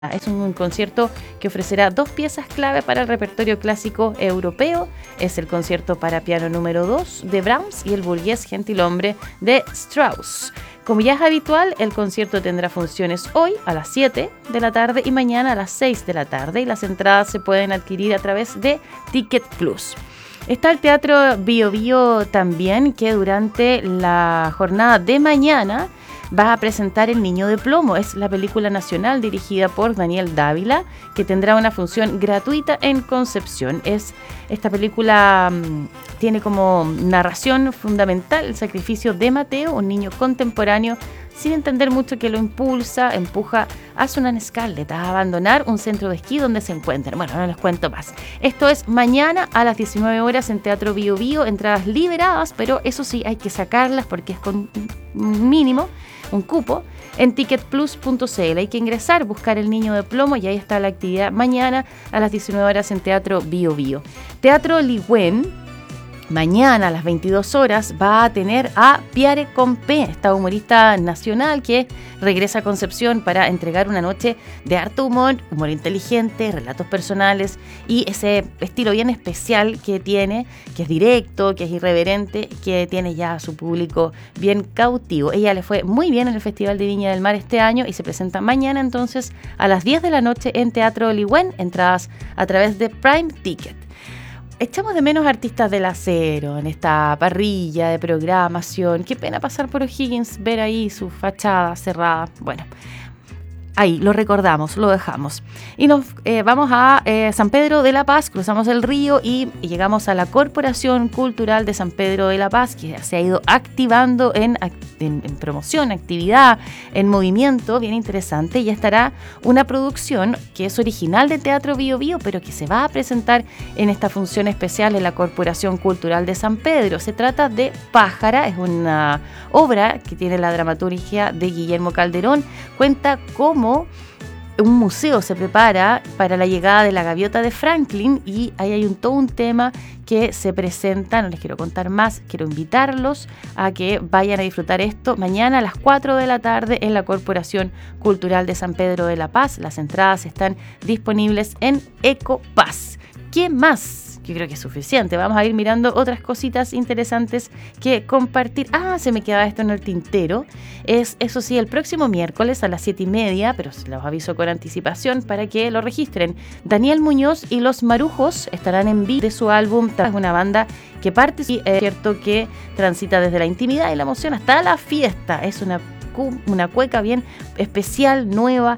Es un concierto que ofrecerá dos piezas clave para el repertorio clásico europeo. Es el concierto para piano número 2 de Brahms y el Burgués Gentilhombre de Strauss. Como ya es habitual, el concierto tendrá funciones hoy a las 7 de la tarde y mañana a las 6 de la tarde, y las entradas se pueden adquirir a través de Ticket Plus. Está el Teatro Bio Bio también, que durante la jornada de mañana va a presentar El Niño de Plomo. Es la película nacional dirigida por Daniel Dávila, que tendrá una función gratuita en Concepción. Esta película tiene como narración fundamental el sacrificio de Mateo, un niño contemporáneo sin entender mucho, que lo empuja a Sunan Scarlett a abandonar un centro de esquí donde se encuentran. Bueno, no les cuento más. Esto es mañana a las 19 horas en Teatro Bio Bio, entradas liberadas, pero eso sí, hay que sacarlas porque es con un mínimo, un cupo, en ticketplus.cl. Hay que ingresar, buscar El Niño de Plomo, y ahí está la actividad mañana a las 19 horas en Teatro Bio Bio. Teatro Ligüen, mañana a las 22 horas va a tener a Pierre Compé, esta humorista nacional que regresa a Concepción para entregar una noche de harto humor inteligente, relatos personales y ese estilo bien especial que tiene, que es directo, que es irreverente, que tiene ya a su público bien cautivo. Ella le fue muy bien en el Festival de Viña del Mar este año y se presenta mañana entonces a las 10 de la noche en Teatro Ligüen, entradas a través de Prime Ticket. Echamos de menos artistas del acero en esta parrilla de programación. Qué pena pasar por O'Higgins, ver ahí su fachada cerrada. Bueno, ahí lo recordamos, lo dejamos. Y nos vamos a San Pedro de la Paz, cruzamos el río y llegamos a la Corporación Cultural de San Pedro de la Paz, que se ha ido activando en promoción, actividad, en movimiento, bien interesante. Ya estará una producción que es original de Teatro Bio Bio, pero que se va a presentar en esta función especial en la Corporación Cultural de San Pedro. Se trata de Pájara, es una obra que tiene la dramaturgia de Guillermo Calderón. Cuenta cómo un museo se prepara para la llegada de la gaviota de Franklin, y ahí hay todo un tema que se presenta. No les quiero contar más, quiero invitarlos a que vayan a disfrutar esto mañana a las 4 de la tarde en la Corporación Cultural de San Pedro de la Paz. Las entradas están disponibles en Ecopaz. ¿Qué más? Yo creo que es suficiente. Vamos a ir mirando otras cositas interesantes que compartir. Se me quedaba esto en el tintero. Eso sí, el próximo miércoles a las 7:30, pero se los aviso con anticipación para que lo registren. Daniel Muñoz y Los Marujos estarán en vivo de su álbum. Es una banda que parte, y es cierto que transita desde la intimidad y la emoción hasta la fiesta. Es una cueca bien especial, nueva,